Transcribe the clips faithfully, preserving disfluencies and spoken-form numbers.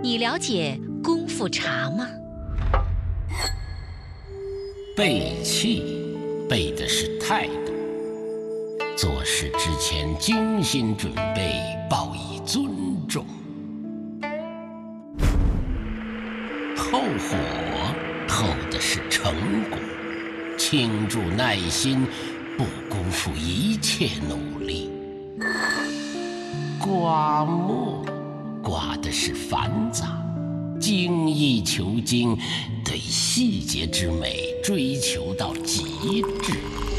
你了解功夫茶吗？ 背气，背的是态度。做事之前精心准备，报以尊重。后火，后的是成果。倾注耐心，不辜负一切努力。刮墨，刮的是繁杂。精益求精，对细节之美追求到极致，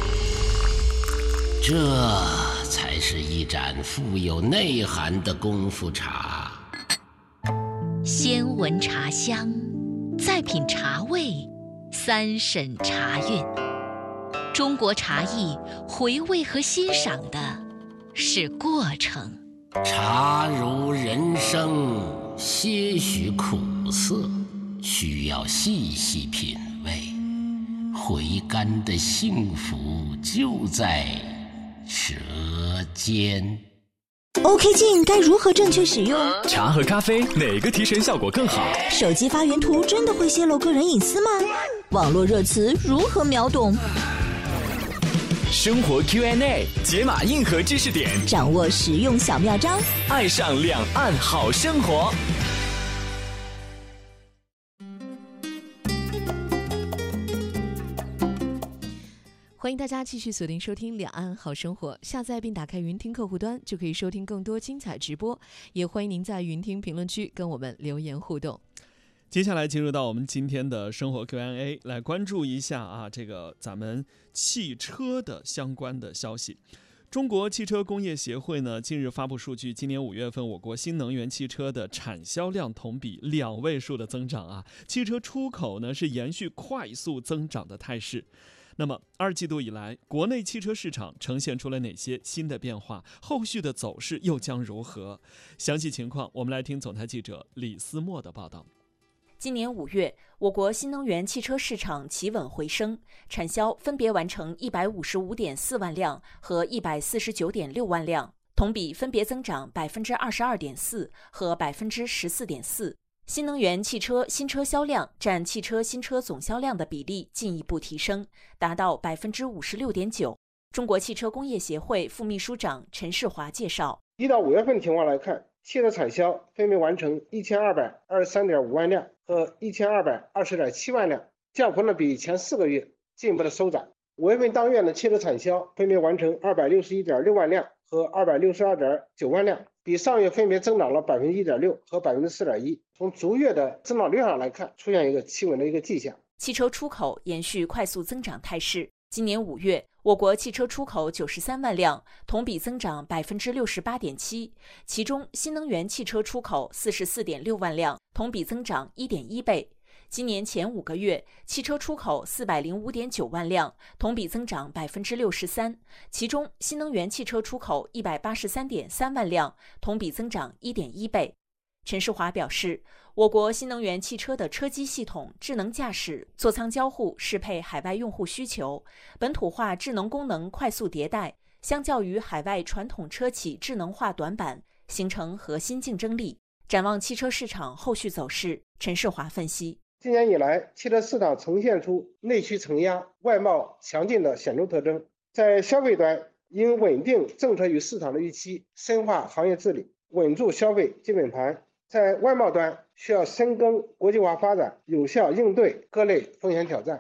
这才是一盏富有内涵的功夫茶。 先闻茶香，再品茶味，三审茶韵。中国茶艺回味和欣赏的是过程。 茶如人生，些许苦涩，需要细细品味。回甘的幸福就在舌尖。 OK 镜该如何正确使用？ 茶和咖啡哪个提神效果更好？ 手机发原图真的会泄露个人隐私吗？网络热词如何秒懂？ 生活 Q and A 解码硬核知识点， 掌握实用小妙招， 爱上两岸好生活。 欢迎大家继续锁定收听两岸好生活，下载并打开云听客户端就可以收听更多精彩直播，也欢迎您在云听评论区跟我们留言互动。 接下来进入到我们今天的生活 Q and A， 来关注一下啊，这个咱们汽车的相关的消息。中国汽车工业协会呢，近日发布数据，今年五月份我国新能源汽车的产销量同比两位数的增长啊，汽车出口呢是延续快速增长的态势。那么二季度以来，国内汽车市场呈现出了哪些新的变化？后续的走势又将如何？详细情况，我们来听总台记者李思墨的报道。 今年五月，我国新能源汽车市场企稳回升，产销分别完成一百五十五点四万辆和一百四十九点六万辆，同比分别增长百分之二十二点四和百分之十四点四。新能源汽车新车销量占汽车新车总销量的比例进一步提升，达到百分之五十六点九。中国汽车工业协会副秘书长陈世华介绍， 一到五月份情况来看，汽车产销分别完成一千二百二十三点五万辆和一千二百二十点七万辆，降幅呢比前四个月进一步的收窄。五月份当月呢，汽车产销分别完成二百六十一点六万辆和二百六十二点九万辆，比上月分别增长了百分之一点六和百分之四点一。从逐月的增长率上来看，出现一个企稳的一个迹象。 汽车出口延续快速增长态势。今年五月，我国汽车出口九十三万辆，同比增长百分之六十八点七，其中新能源汽车出口四十四点六万辆，同比增长一点一倍。今年前五个月，汽车出口四百零五点九万辆，同比增长百分之六十三，其中新能源汽车出口一百八十三点三万辆，同比增长一点一倍。陈世华表示，我国新能源汽车的车机系统、智能驾驶、座舱交互适配海外用户需求，本土化智能功能快速迭代，相较于海外传统车企智能化短板，形成核心竞争力。展望汽车市场后续走势，陈世华分析， 今年以来，汽车市场呈现出内需承压、外贸强劲的显著特征。在消费端，应稳定政策与市场的预期，深化行业治理，稳住消费基本盘。在外贸端，需要深耕国际化发展，有效应对各类风险挑战。